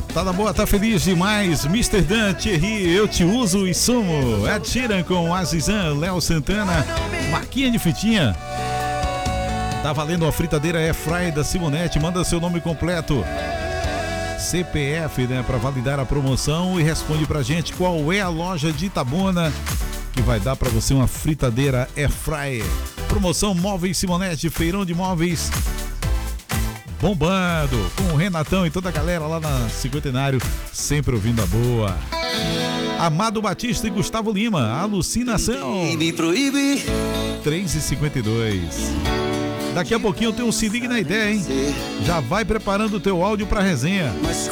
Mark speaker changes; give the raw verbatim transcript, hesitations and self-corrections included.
Speaker 1: Tá na boa, tá feliz demais. mister Dan, Thierry, eu te uso e sumo. Ed Sheeran com Azizan, Léo Santana, Marquinha de Fitinha. Tá valendo a fritadeira Air Fry da Simonete. Manda seu nome completo, C P F, né, para validar a promoção e responde pra gente qual é a loja de Itabuna que vai dar pra você uma fritadeira Air Fry. Promoção Móveis Simonete, feirão de móveis bombando, com o Renatão e toda a galera lá na Cinquentenário, sempre ouvindo a boa. Amado Batista e Gustavo Lima, Alucinação. três e cinquenta e dois. Daqui a pouquinho eu tenho um Se Ligue na Ideia, hein? Já vai preparando o teu áudio pra resenha.